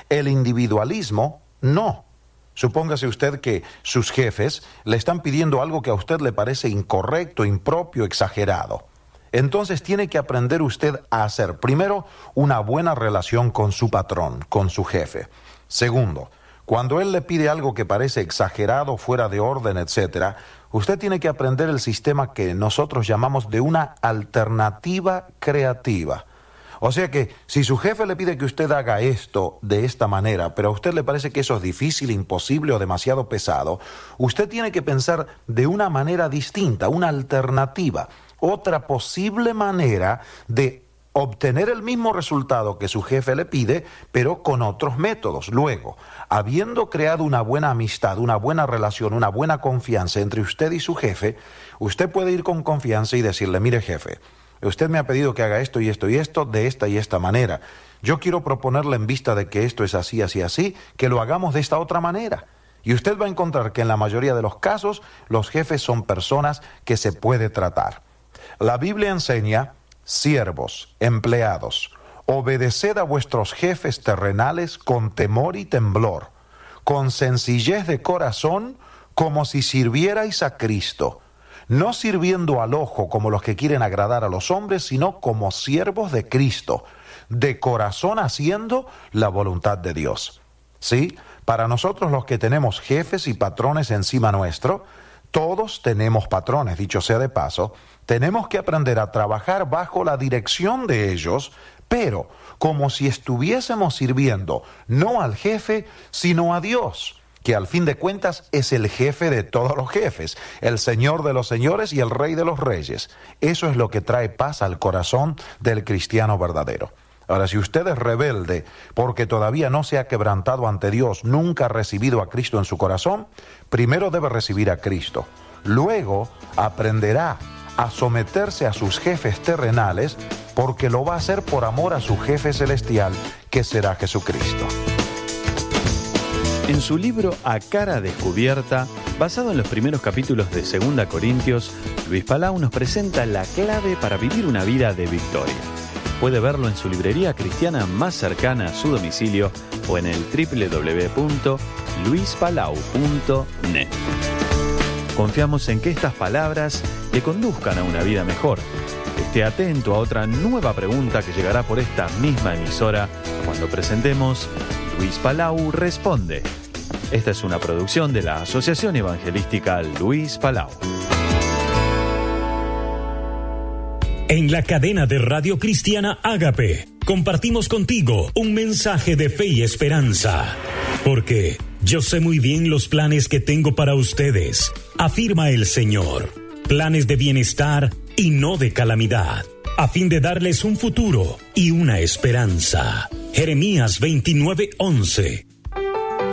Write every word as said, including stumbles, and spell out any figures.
El individualismo, no. Supóngase usted que sus jefes le están pidiendo algo que a usted le parece incorrecto, impropio, exagerado. Entonces tiene que aprender usted a hacer, primero, una buena relación con su patrón, con su jefe. Segundo, cuando él le pide algo que parece exagerado, fuera de orden, etcétera, usted tiene que aprender el sistema que nosotros llamamos de una alternativa creativa. O sea que si su jefe le pide que usted haga esto de esta manera, pero a usted le parece que eso es difícil, imposible o demasiado pesado, usted tiene que pensar de una manera distinta, una alternativa, otra posible manera de obtener el mismo resultado que su jefe le pide, pero con otros métodos. Luego, habiendo creado una buena amistad, una buena relación, una buena confianza entre usted y su jefe, usted puede ir con confianza y decirle, mire jefe, usted me ha pedido que haga esto y esto y esto de esta y esta manera. Yo quiero proponerle en vista de que esto es así, así, así, que lo hagamos de esta otra manera. Y usted va a encontrar que en la mayoría de los casos, los jefes son personas que se puede tratar. La Biblia enseña, siervos, empleados, obedeced a vuestros jefes terrenales con temor y temblor, con sencillez de corazón, como si sirvierais a Cristo, no sirviendo al ojo como los que quieren agradar a los hombres, sino como siervos de Cristo, de corazón haciendo la voluntad de Dios. ¿Sí? Para nosotros los que tenemos jefes y patrones encima nuestro, todos tenemos patrones, dicho sea de paso, tenemos que aprender a trabajar bajo la dirección de ellos, pero como si estuviésemos sirviendo no al jefe, sino a Dios, que al fin de cuentas es el jefe de todos los jefes, el Señor de los señores y el Rey de los reyes. Eso es lo que trae paz al corazón del cristiano verdadero. Ahora, si usted es rebelde porque todavía no se ha quebrantado ante Dios, nunca ha recibido a Cristo en su corazón, primero debe recibir a Cristo. Luego aprenderá a someterse a sus jefes terrenales, porque lo va a hacer por amor a su jefe celestial, que será Jesucristo. En su libro A Cara Descubierta, basado en los primeros capítulos de Segunda Corintios, Luis Palau nos presenta la clave para vivir una vida de victoria. Puede verlo en su librería cristiana más cercana a su domicilio o en el doble u doble u doble u punto luis palau punto net. Confiamos en que estas palabras le conduzcan a una vida mejor. Esté atento a otra nueva pregunta que llegará por esta misma emisora cuando presentemos Luis Palau Responde. Esta es una producción de la Asociación Evangelística Luis Palau. En la cadena de Radio Cristiana Ágape, compartimos contigo un mensaje de fe y esperanza. Porque yo sé muy bien los planes que tengo para ustedes, afirma el Señor. Planes de bienestar y no de calamidad, a fin de darles un futuro y una esperanza. Jeremías veintinueve once.